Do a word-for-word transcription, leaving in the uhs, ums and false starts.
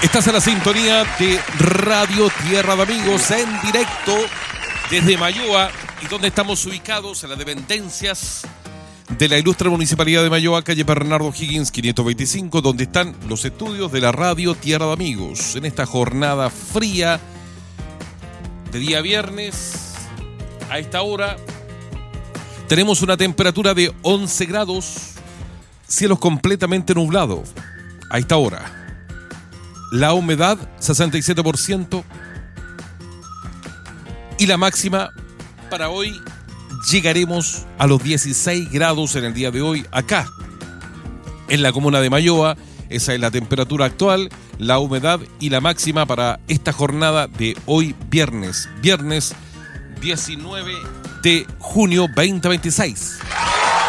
Estás en la sintonía de Radio Tierra de Amigos en directo desde Mayoa, y donde estamos ubicados en las dependencias de la ilustre Municipalidad de Mayoa, calle Bernardo Higgins quinientos veinticinco, donde están los estudios de la Radio Tierra de Amigos. En esta jornada fría de día viernes, a esta hora, tenemos una temperatura de once grados, cielos completamente nublados a esta hora. La humedad, sesenta y siete por ciento. Y la máxima para hoy, llegaremos a los dieciséis grados en el día de hoy acá, en la comuna de Mayoa. Esa es la temperatura actual, la humedad y la máxima para esta jornada de hoy viernes. Viernes diecinueve de junio veinte veintiséis.